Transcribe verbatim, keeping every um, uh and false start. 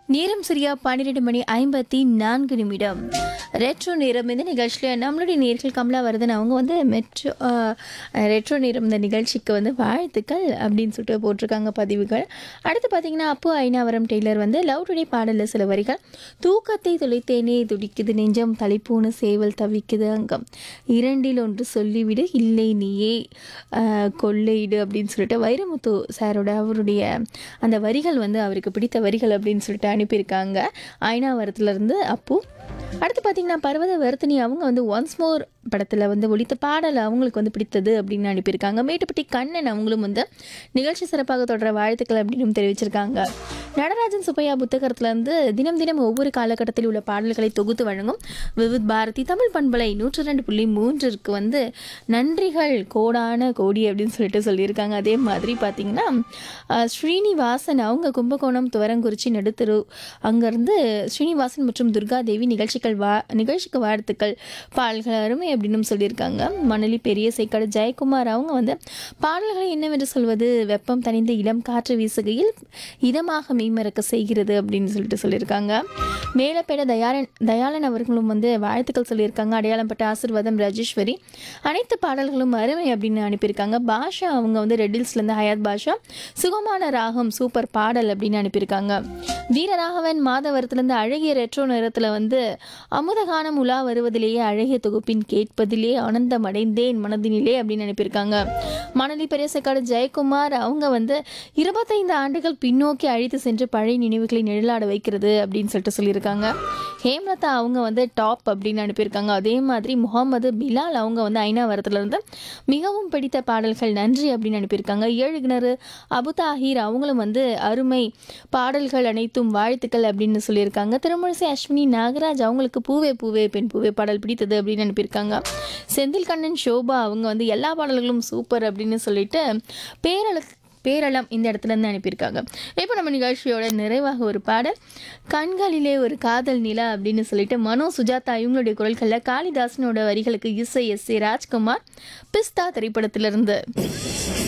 நேரம் சரியா பன்னிரண்டு மணி ஐம்பத்தி நான்கு நிமிடம். ரெட்ரோ நேரம் இந்த நிகழ்ச்சியில் நம்மளுடைய நேர்கள் கமலாவர்தன் அவங்க வந்து மெட்ரோ ரெட்ரோ நேரம் இந்த நிகழ்ச்சிக்கு வந்து வாழ்த்துக்கள் அப்படின்னு சொல்லிட்டு போட்டிருக்காங்க பதிவுகள். அடுத்து பார்த்தீங்கன்னா அப்பு ஐநாவரம் டெய்லர் வந்து லவ் டுடே பாடலில் சில வரிகள். தூக்கத்தை தொலைத்தேனே துடிக்குது நெஞ்சம் தலைப்பூன சேவல் தவிக்குது அங்கம் இரண்டில் ஒன்று சொல்லிவிடு இல்லை நீயே அஹ், கொள்ளையிடு அப்படின்னு சொல்லிட்டு வைரமுத்து சாரோட அவருடைய அந்த வரிகள் வந்து அவருக்கு பிடித்த வரிகள் அப்படின்னு சொல்லிட்டு அனுப்பியிருக்காங்க ஐநாவரத்துலேருந்து அப்பு. அடுத்து பார்த்தீங்கன்னா பர்வத வர்த்தினி அவங்க வந்து ஒன்ஸ் மோர் படத்தில் வந்து ஒலித்த பாடல் அவங்களுக்கு வந்து பிடித்தது அப்படின்னு அனுப்பியிருக்காங்க. மேட்டுப்பட்டி கண்ணன் அவங்களும் வந்து நிகழ்ச்சி சிறப்பாக தொடர வாழ்த்துக்கள் அப்படின்னு தெரிவிச்சிருக்காங்க. நடராஜன் சுப்பையா புத்தகத்திலேருந்து தினம் தினம் ஒவ்வொரு காலகட்டத்தில் உள்ள பாடல்களை தொகுத்து வழங்கும் விவித் பாரதி தமிழ் பண்பலை நூற்றி ரெண்டு புள்ளி மூன்றிற்கு வந்து நன்றிகள் கோடான கோடி அப்படின்னு சொல்லிட்டு சொல்லியிருக்காங்க. அதே மாதிரி பார்த்தீங்கன்னா அஹ், ஸ்ரீனிவாசன் அவங்க கும்பகோணம் துவரங்குறிச்சி நடுத்தரு அங்கேருந்து ஸ்ரீனிவாசன் மற்றும் துர்கா தேவி நிகழ்ச்சிகள் வா நிகழ்ச்சிக்கு வாழ்த்துக்கள் பாடல்கள் அருமை அப்படின்னு சொல்லியிருக்காங்க. மணலி பெரிய சேக்காடு ஜெயக்குமார் அவங்க வந்து பாடல்களை என்னவென்று சொல்வது வெப்பம் தணிந்த இளம் காற்று வீசுகையில் இதமாக மெய்மறக்க செய்கிறது அப்படின்னு சொல்லிட்டு சொல்லியிருக்காங்க. மேலப்பேட தயாளன் தயாளன் அவர்களும் வந்து வாழ்த்துக்கள் சொல்லியிருக்காங்க. அடையாளம்பட்ட ஆசீர்வாதம் ராஜேஸ்வரி அனைத்து பாடல்களும் அருமை அப்படின்னு அனுப்பியிருக்காங்க. பாஷா அவங்க வந்து ரெட்டில்ஸ்லேருந்து ஹயாத் பாஷா சுகமான ராகம் சூப்பர் பாடல் அப்படின்னு அனுப்பியிருக்காங்க. வீரராகவன் மாதவரத்துலேருந்து அழகிய ரெட்ரோ நேரத்தில் வந்து அமுதகானம் உலா வருவதிலேயே அழகிய தொகுப்பின் கேட்பதிலே ஆனந்தம் அடைந்தேன் மனதினிலே அப்படின்னு அனுப்பியிருக்காங்க. மணலி பெரியசக்காடு ஜெயக்குமார் அவங்க வந்து இருபத்தைந்து ஆண்டுகள் பின்னோக்கி அழைத்து சென்று பழைய நினைவுகளை நிழலாட வைக்கிறது அப்படின்னு சொல்லிட்டு சொல்லியிருக்காங்க. ஹேம்லதா அவங்க வந்து டாப் அப்படின்னு அனுப்பியிருக்காங்க. அதே மாதிரி முகமது பிலால் அவங்க வந்து ஐநாவரத்துலேருந்து மிகவும் பிடித்த பாடல்கள் நன்றி அப்படின்னு அனுப்பியிருக்காங்க. ஏழு கிணறு அபுதாஹீர் அவங்களும் வந்து அருமை பாடல்கள் அனைத்தும் வாழ்த்துக்கள் அப்படின்னு சொல்லியிருக்காங்க. திருமழிசை அஸ்வினி நாகராஜ் அவங்களுக்கு பூவே பூவே பெண் பூவே பாடல் பிடித்தது அப்படின்னு அனுப்பியிருக்காங்க. செந்தில் கண்ணன் ஷோபா அவங்க வந்து எல்லா பாடல்களும் சூப்பர் அப்படின்னு சொல்லிட்டு பேரள பேரளம் இந்த இடத்துல இருந்து அனுப்பியிருக்காங்க. இப்போ நம்ம நிகழ்ச்சியோட நிறைவாக ஒரு பாடல் கண்களிலே ஒரு காதல் நிலா அப்படின்னு சொல்லிட்டு மனோ சுஜாதா இவங்களுடைய குரல்களில் காளிதாசனோட வரிகளுக்கு இசை எஸ் ஏ ராஜ்குமார் பிஸ்தா திரைப்படத்திலிருந்து.